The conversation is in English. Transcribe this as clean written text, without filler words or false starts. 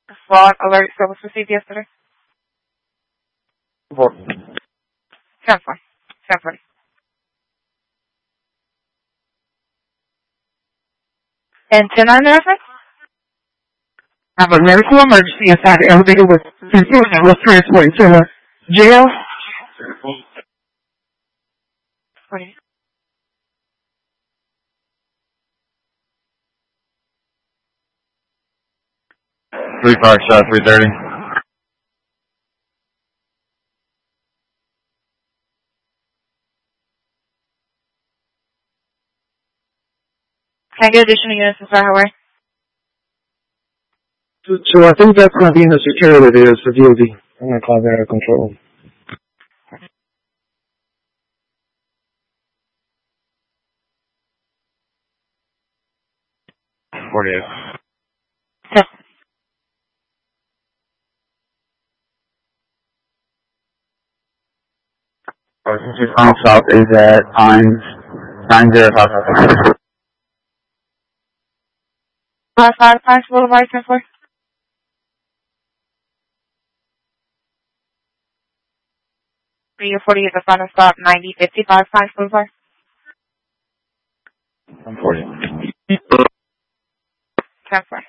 Fraud alert that was received yesterday. 4. 10-4. 10-40. And 10-9 the reference? I have a medical emergency inside the elevator with confusion and was transported to the jail. 40. Three 5 shot 330. Can I get additional units inside highway? So I think that's going to be in the security there, it's the DOD. I'm going to call that control. $48. 10. Since final stop is at 9055. 555 Boulevard 10-4. Your 40 is the final stop, 9055 Pines Boulevard. I'm 40. 10-4.